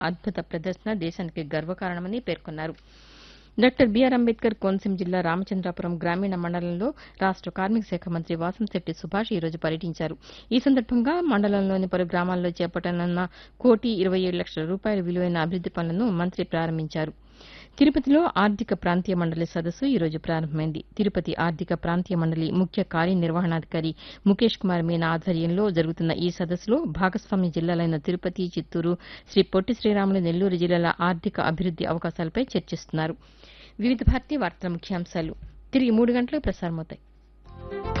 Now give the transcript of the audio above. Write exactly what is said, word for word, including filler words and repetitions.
అద్భుత ప్రదర్శన దేశానికి గర్వకారణమని పేర్కొన్నారు. డాక్టర్ బీఆర్ అంబేద్కర్ కోనసీమ జిల్లా రామచంద్రాపురం గ్రామీణ మండలంలో రాష్ట కార్మిక శాఖ మంత్రి వాసంశెట్టి సుభాష్ ఈరోజు పర్యటించారు. ఈ సందర్భంగా మండలంలోని పలు గ్రామాల్లో చేపట్టనున్న కోటి ఇరవై ఏడు లక్షల రూపాయల విలువైన అభివృద్ది పనులను మంత్రి ప్రారంభించారు. తిరుపతిలో ఆర్థిక ప్రాంతీయ మండలి సదస్సు ఈరోజు ప్రారంభమైంది. తిరుపతి ఆర్థిక ప్రాంతీయ మండలి ముఖ్య కార్యనిర్వహణాధికారి ముఖేష్ కుమార్ మీనా ఆధ్వర్యంలో జరుగుతున్న ఈ సదస్సులో భాగస్వామ్య జిల్లాలైన తిరుపతి, చిత్తూరు, శ్రీ పొట్టి శ్రీరాములు, నెల్లూరు జిల్లాల ఆర్థిక అభివృద్ది అవకాశాలపై చర్చిస్తున్నారు. వివిధ భారతి వార్తల ముఖ్యాంశాలు తిరిగి మూడు గంటలకు ప్రసారమవుతాయి.